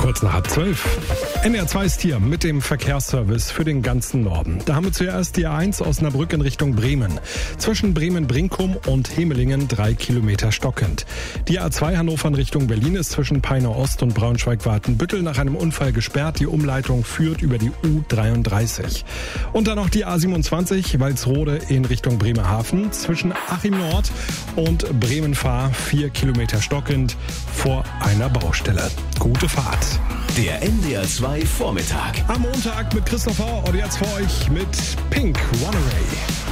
Kurz nach 11:30. NDR 2 ist hier mit dem Verkehrsservice für den ganzen Norden. Da haben wir zuerst die A1 Osnabrück in Richtung Bremen. Zwischen Bremen-Brinkum und Hemelingen 3 Kilometer stockend. Die A2 Hannover in Richtung Berlin ist zwischen Peine Ost und Braunschweig-Wartenbüttel nach einem Unfall gesperrt. Die Umleitung führt über die U33. Und dann noch die A27 Walsrode in Richtung Bremerhaven. Zwischen Achim Nord und Bremen-Fahr 4 Kilometer stockend vor einer Baustelle. Gute Fahrt. Der NDR 2 Vormittag. Am Montag mit Christopher und jetzt für euch mit Pink Runaway.